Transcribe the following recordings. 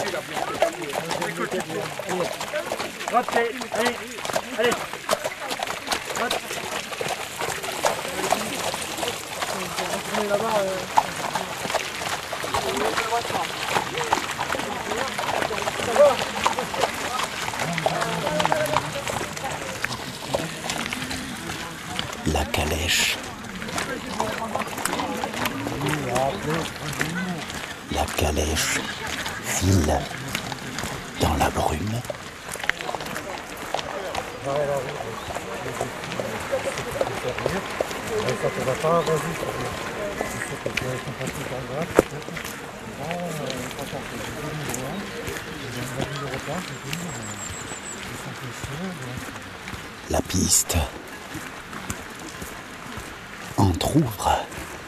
Allez, allez. La calèche. La calèche file dans la brume. La piste entr'ouvre.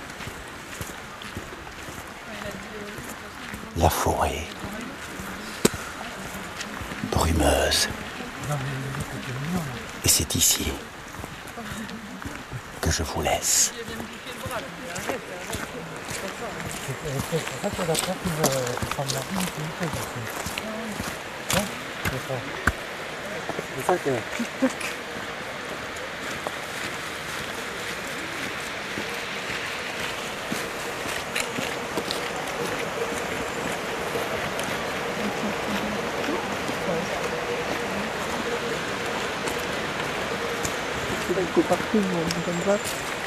La forêt brumeuse. Et c'est ici que je vous laisse. Il faut partout comme ça.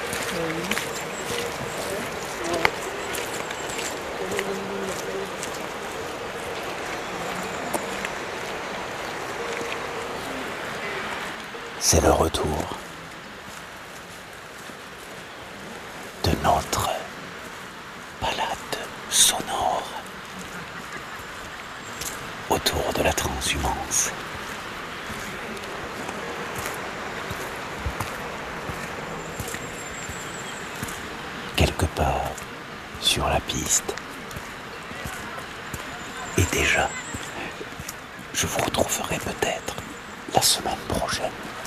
C'est le retour de notre balade sonore autour de la transhumance. Quelque part sur la piste. Et déjà, je vous retrouverai peut-être la semaine prochaine.